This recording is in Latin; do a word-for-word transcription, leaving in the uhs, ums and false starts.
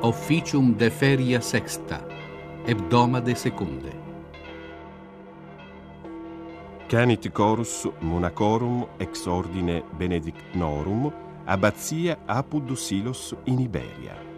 Officium de feria sexta, hebdomade secunde. Canit chorus monacorum ex ordine benedictnorum, abbazia Apud Silos in Iberia.